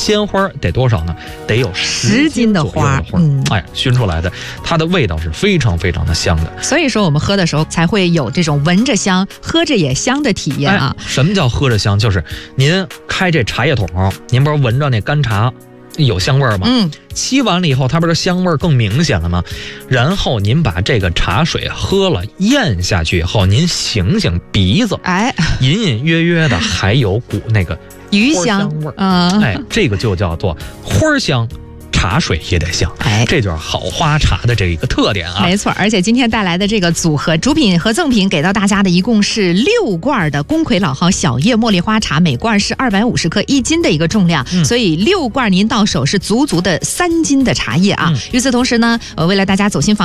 鲜花得多少呢？得有10斤的花，熏出来的，它的味道是非常非常的香的。 所以说我们喝的时候才会有这种闻着香喝着也香的体验啊。 什么叫喝着香？就是您开这茶叶桶，您不是闻着那干茶有香味吗？沏完了以后，它不是香味更明显了吗？然后您把这个茶水喝了，咽下去以后，您醒醒鼻子，隐隐约约的还有股那个鱼香味儿，这个就叫做花香。茶水也得香，这就是好花茶的这一个特点啊。 没错，而且今天带来的这个组合主品和赠品给到大家的一共是6罐的宫魁老号小叶茉莉花茶，每罐是250克，1斤的一个重量，所以6罐您到手是足足的3斤的茶叶啊。与此同时呢，为了大家走心房